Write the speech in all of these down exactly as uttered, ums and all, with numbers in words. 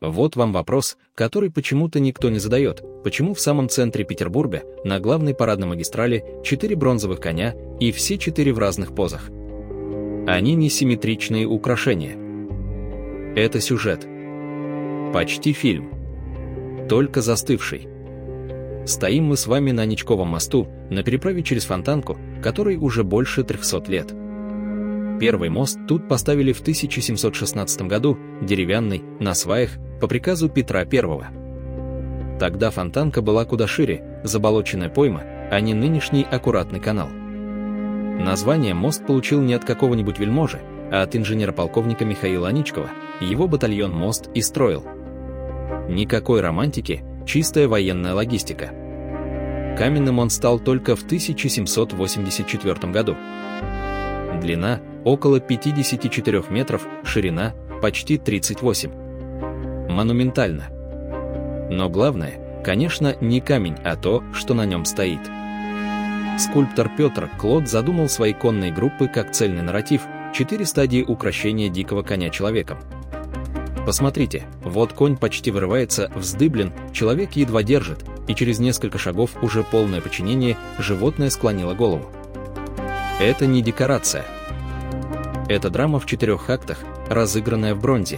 Вот вам вопрос, который почему-то никто не задает. Почему в самом центре Петербурга, на главной парадной магистрали, четыре бронзовых коня, и все четыре в разных позах? Они не симметричные украшения. Это сюжет. Почти фильм. Только застывший. Стоим мы с вами на Ничковом мосту, на переправе через Фонтанку, которой уже больше трехсот лет. Первый мост тут поставили в тысяча семьсот шестнадцатом году, деревянный, на сваях, по приказу Петра Первого. Тогда Фонтанка была куда шире, заболоченная пойма, а не нынешний аккуратный канал. Название мост получил не от какого-нибудь вельможи, а от инженера-полковника Михаила Аничкова. Его батальон мост и строил. Никакой романтики, чистая военная логистика. Каменным он стал только в тысяча семьсот восемьдесят четвёртом году. Длина – около пятьдесят четыре метров, ширина – почти тридцать восемь. Монументально. Но главное, конечно, не камень, а то, что на нем стоит. Скульптор Петр Клод задумал свои конные группы как цельный нарратив, четыре стадии укрощения дикого коня человеком. Посмотрите, вот конь почти вырывается, вздыблен, человек едва держит, и через несколько шагов уже полное подчинение, животное склонило голову. Это не декорация. Это драма в четырех актах, разыгранная в бронзе.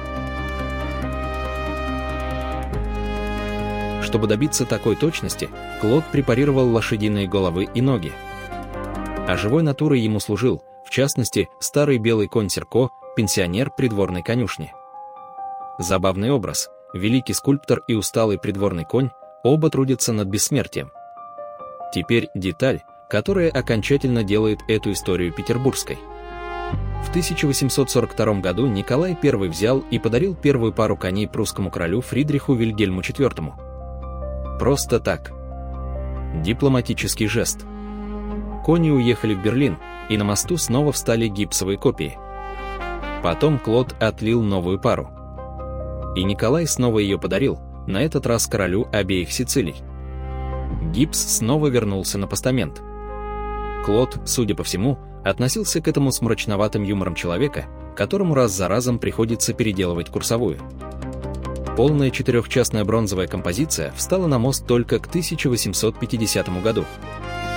Чтобы добиться такой точности, Клод препарировал лошадиные головы и ноги. А живой натурой ему служил, в частности, старый белый конь Серко, пенсионер придворной конюшни. Забавный образ, великий скульптор и усталый придворный конь, оба трудятся над бессмертием. Теперь деталь, которая окончательно делает эту историю петербургской. В тысяча восемьсот сорок втором году Николай Первый взял и подарил первую пару коней прусскому королю Фридриху Вильгельму Четвёртому. Просто так. Дипломатический жест. Кони уехали в Берлин, и на мосту снова встали гипсовые копии. Потом Клод отлил новую пару. И Николай снова ее подарил, на этот раз королю обеих Сицилий. Гипс снова вернулся на постамент. Клод, судя по всему, относился к этому с мрачноватым юмором человека, которому раз за разом приходится переделывать курсовую. Полная четырехчастная бронзовая композиция встала на мост только к тысяча восемьсот пятидесятому году.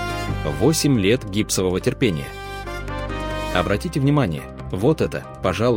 Восемь лет гипсового терпения. Обратите внимание, вот это, пожалуй,